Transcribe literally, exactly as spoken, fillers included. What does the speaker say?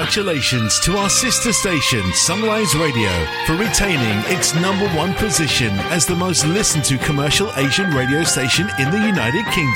congratulations to our sister station, Sunrise Radio, for retaining its number one position as the most listened to commercial Asian radio station in the United Kingdom.